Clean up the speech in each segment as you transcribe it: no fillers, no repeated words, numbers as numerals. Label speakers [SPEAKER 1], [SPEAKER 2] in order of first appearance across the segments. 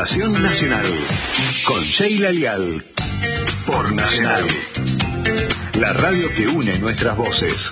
[SPEAKER 1] Vocación Nacional, con Sheila Lial, por Nacional, la radio que une nuestras voces.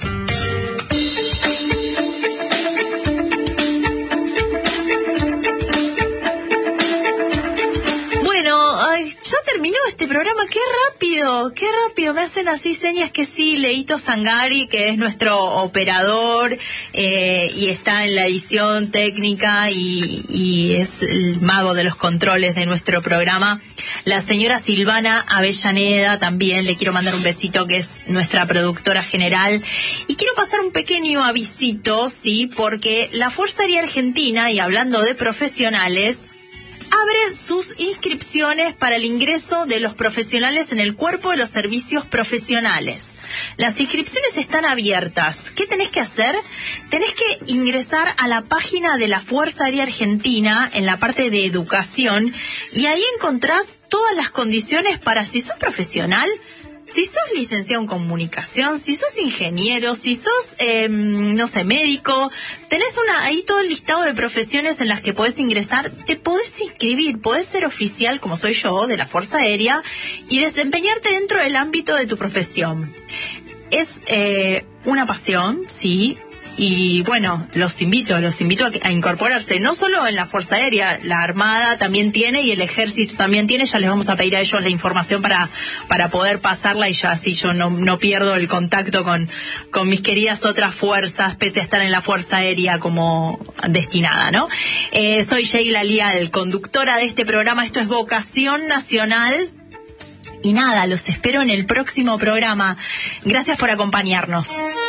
[SPEAKER 2] Ya terminó este programa, qué rápido, me hacen así señas que sí. Leito Sangari, que es nuestro operador y está en la edición técnica y es el mago de los controles de nuestro programa. La señora Silvana Avellaneda también, le quiero mandar un besito, que es nuestra productora general. Y quiero pasar un pequeño avisito, sí, porque la Fuerza Aérea Argentina, y hablando de profesionales, abre sus inscripciones para el ingreso de los profesionales en el cuerpo de los servicios profesionales. Las inscripciones están abiertas. ¿Qué tenés que hacer? Tenés que ingresar a la página de la Fuerza Aérea Argentina en la parte de educación y ahí encontrás todas las condiciones para, si sos profesional, si sos licenciado en comunicación, si sos ingeniero, si sos, médico, tenés ahí todo el listado de profesiones en las que podés ingresar, te podés inscribir, podés ser oficial, como soy yo, de la Fuerza Aérea, y desempeñarte dentro del ámbito de tu profesión. Es una pasión, sí. Y bueno, los invito a incorporarse, no solo en la Fuerza Aérea, la Armada también tiene y el Ejército también tiene. Ya les vamos a pedir a ellos la información para poder pasarla y ya así yo no pierdo el contacto con mis queridas otras fuerzas, pese a estar en la Fuerza Aérea como destinada, ¿no? Soy Sheila Lial, conductora de este programa. Esto es Vocación Nacional. Y nada, los espero en el próximo programa. Gracias por acompañarnos.